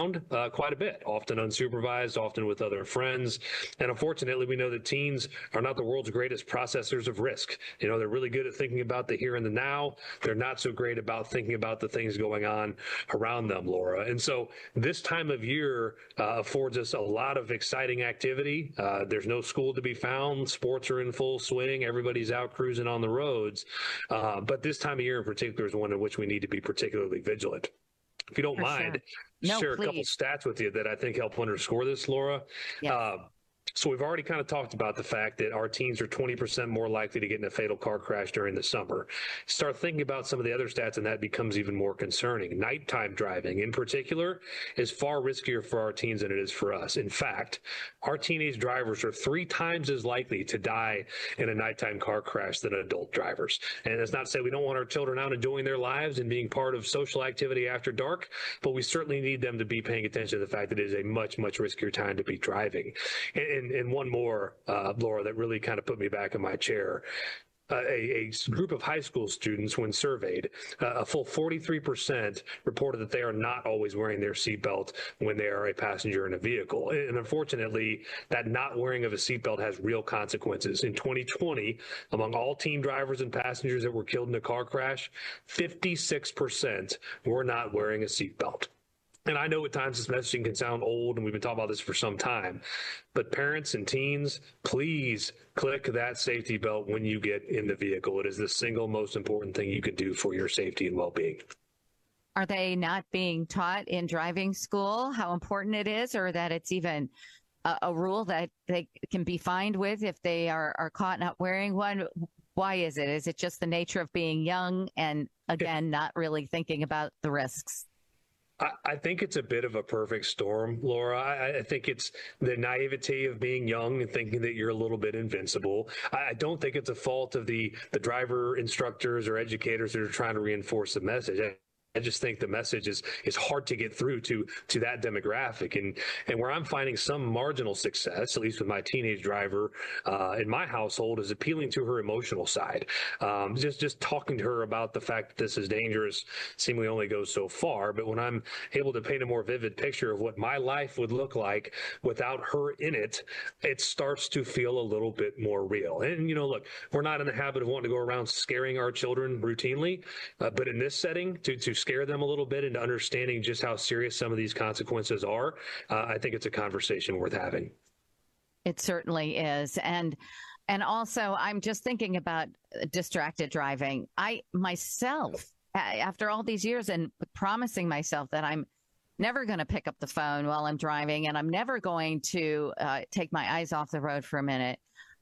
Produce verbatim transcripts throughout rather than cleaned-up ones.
around uh, quite a bit, often unsupervised, often with other friends. And unfortunately, we know that teens are not the world's greatest processors of risk. You know, they're really good at thinking about the here and the now. They're not so great about thinking about the things going on around them, Laura. And so this time of year uh, affords us a lot of exciting activity. Uh, there's no school to be found. Sports are in full swing. Everybody's out cruising on the roads. Uh, but this time of year in particular is one in which we need to be particularly vigilant. If you don't For mind, sure. No, share a please. couple stats with you that I think help underscore this, Laura. Yes. Uh, so we've already kind of talked about the fact that our teens are twenty percent more likely to get in a fatal car crash during the summer. Start thinking about some of the other stats, and that becomes even more concerning. Nighttime driving, in particular, is far riskier for our teens than it is for us. In fact, our teenage drivers are three times as likely to die in a nighttime car crash than adult drivers. And that's not to say we don't want our children out enjoying their lives and being part of social activity after dark, but we certainly need them to be paying attention to the fact that it is a much, much riskier time to be driving. And, and, and one more, uh, Laura, that really kind of put me back in my chair. Uh, a, a group of high school students, when surveyed, uh, a full forty-three percent reported that they are not always wearing their seatbelt when they are a passenger in a vehicle. And unfortunately, that not wearing of a seatbelt has real consequences. In twenty twenty, among all teen drivers and passengers that were killed in a car crash, fifty-six percent were not wearing a seatbelt. And I know at times this messaging can sound old, and we've been talking about this for some time, but parents and teens, please click that safety belt when you get in the vehicle. It is the single most important thing you can do for your safety and well-being. Are they not being taught in driving school how important it is, or that it's even a, a rule that they can be fined with if they are, are caught not wearing one? Why is it? Is it just the nature of being young and, again, not really thinking about the risks? I think it's a bit of a perfect storm, Laura. I, I think it's the naivety of being young and thinking that you're a little bit invincible. I don't think it's a fault of the, the driver instructors or educators that are trying to reinforce the message. I, I just think the message is is hard to get through to to that demographic, and and where I'm finding some marginal success, at least with my teenage driver uh, in my household, is appealing to her emotional side. Um, just just talking to her about the fact that this is dangerous seemingly only goes so far. But when I'm able to paint a more vivid picture of what my life would look like without her in it, it starts to feel a little bit more real. And you know, look, we're not in the habit of wanting to go around scaring our children routinely, uh, but in this setting, to to scare them a little bit into understanding just how serious some of these consequences are, uh, I think it's a conversation worth having. It certainly is. And and also, I'm just thinking about distracted driving. I myself, after all these years and promising myself that I'm never going to pick up the phone while I'm driving and I'm never going to uh, take my eyes off the road for a minute,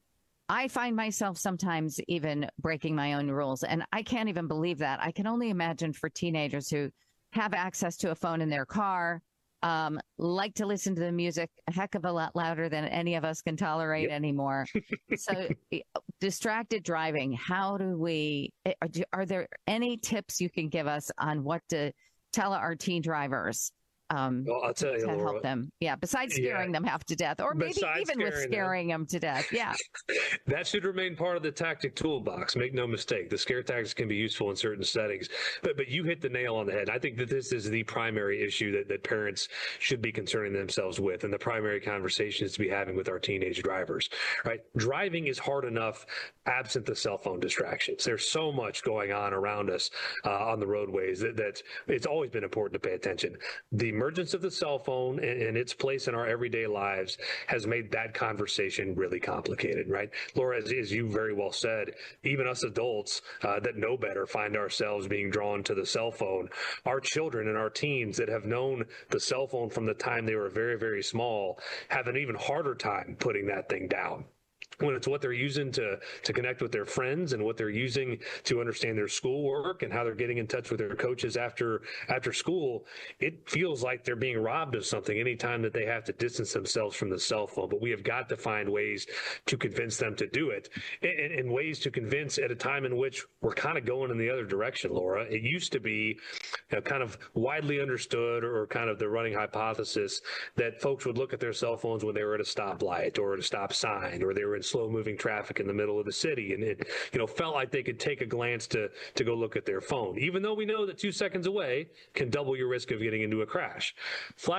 I find myself sometimes even breaking my own rules. And I can't even believe that. I can only imagine for teenagers who have access to a phone in their car, um, like to listen to the music a heck of a lot louder than any of us can tolerate yep. anymore. So distracted driving, how do we, are, are there any tips you can give us on what to tell our teen drivers? Um, well, I'll tell you, to Laura, help them. Yeah. Besides scaring yeah. them half to death, or maybe Besides even with scaring them. them to death. Yeah. That should remain part of the tactic toolbox. Make no mistake. The scare tactics can be useful in certain settings, but, but you hit the nail on the head. I think that this is the primary issue that, that parents should be concerning themselves with. And the primary conversation is to be having with our teenage drivers, right? Driving is hard enough absent the cell phone distractions. There's so much going on around us uh, on the roadways that, that it's always been important to pay attention. The emergence of the cell phone and, and its place in our everyday lives has made that conversation really complicated, right? Laura, as, as you very well said, even us adults uh, that know better find ourselves being drawn to the cell phone. Our children and our teens that have known the cell phone from the time they were very, very small have an even harder time putting that thing down. When it's what they're using to to connect with their friends and what they're using to understand their schoolwork and how they're getting in touch with their coaches after after school, it feels like they're being robbed of something anytime that they have to distance themselves from the cell phone. But we have got to find ways to convince them to do it, and, and ways to convince at a time in which we're kind of going in the other direction, Laura. It used to be you know, kind of widely understood, or kind of the running hypothesis, that folks would look at their cell phones when they were at a stoplight or at a stop sign, or they were in slow-moving traffic in the middle of the city, and it, you know, felt like they could take a glance to to go look at their phone, even though we know that two seconds away can double your risk of getting into a crash. Flash